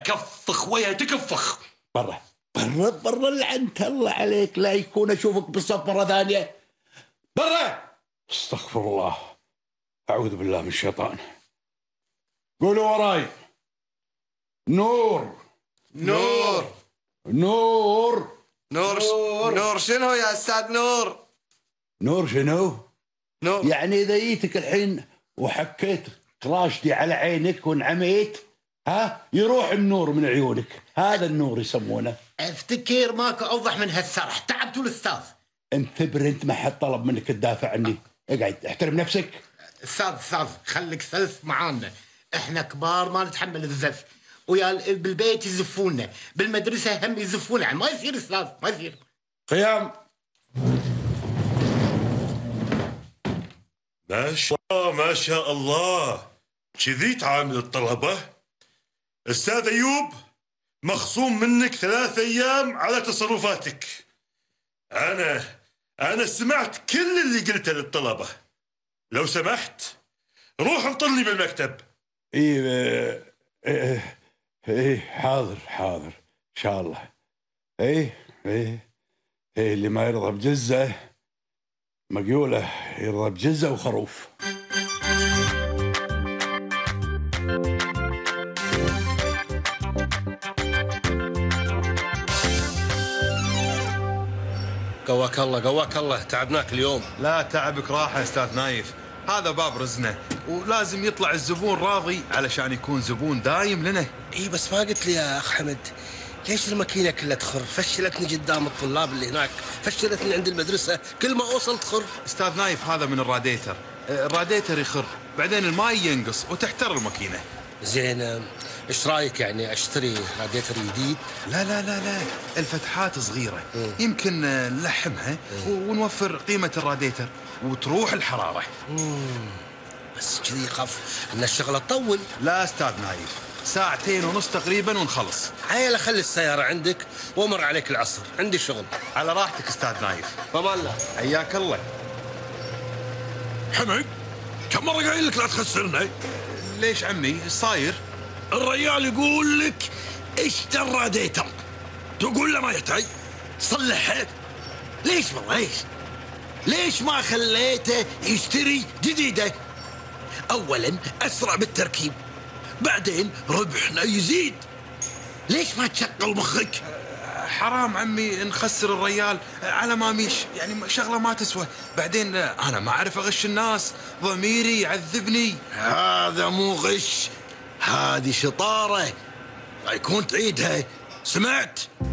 كفخ ويا تكفخ. برا برا برا، لعنت الله عليك، لا يكون اشوفك بالصف مرة ثانية. برا. استغفر الله، اعوذ بالله من الشيطان. قولوا وراي. نور نور نور نور شنو يا استاذ نور؟ نور شنو؟ نور يعني اذا جيتك الحين وحكيت راشدي على عينك وانعميت، ها، يروح النور من عيونك. هذا النور يسمونه. افتكر ماكو اوضح من هالسرح. تعبتوا الاستاذ. انثبر انت، ما حد طلب منك تدافع عني. اقعد احترم نفسك. استاذ خليك سلف معانا، احنا كبار ما نتحمل الزف، ويا بالبيت يزفونا، بالمدرسه هم يزفونا، ما يصير استاذ، ما يصير. قيام. ما شاء الله، كذي تعامل الطلبة؟ أستاذ أيوب، مخصوم منك 3 أيام على تصرفاتك. أنا سمعت كل اللي قلته للطلبة. لو سمحت روح انطرني بالمكتب. ايه حاضر ان شاء الله. ايه اللي ما يرضى بجزة مقيولة، يرضى بجزة وخروف. قواك الله تعبناك اليوم. لا تعبك راحة يا أستاذ نايف، هذا باب رزقنا ولازم يطلع الزبون راضي علشان يكون زبون دايم لنا. اي بس ما قلت لي يا أخ حمد، ليش الماكينة كلها تخر؟ فشلتني قدام الطلاب اللي هناك، فشلتني عند المدرسة، كل ما أوصل تخر. أستاذ نايف هذا من الراديتر، الراديتر يخر، بعدين الماي ينقص وتحتر الماكينة. زين، ايش رايك يعني اشتري راديتر جديد؟ لا الفتحات صغيرة، يمكن نلحمها ونوفر قيمة الراديتر وتروح الحرارة. بس كذي يخاف ان الشغلة تطول. لا أستاذ نايف، 2.5 ساعة تقريبا ونخلص. عيل خلي السيارة عندك وامر عليك العصر، عندي شغل. على راحتك أستاذ نايف. فمان الله. حياك الله. حمد، كم مرة قايل لك لا تخسرنا؟ ليش عمي؟ ايش صاير؟ الرجال يقول لك اشتري الراديتر، تقول له ما يحتاج. صلحه. ليش والله ليش ما خليته يشتري جديدة؟ اولا اسرع بالتركيب، بعدين ربحنا يزيد. ليش ما تشغل مخك؟ حرام عمي نخسر الريال على ما ميش، يعني شغلة ما تسوى. بعدين أنا ما أعرف أغش الناس، ضميري يعذبني. هذا مو غش، هذه شطارة، لا يكون تعيدها. سمعت؟